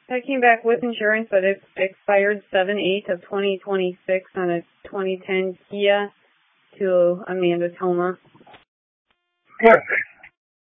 I came back with insurance, but it expired 7/8 of 2026 on a 2010 Kia to Amanda Toma. Perfect.